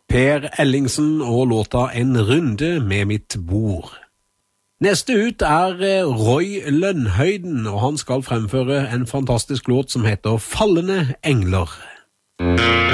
Per Ellingsen og låta En runde med mitt bord. Neste ut Roy Lønnhøyden, og han skal fremføre en fantastisk låt som heter Fallende engler.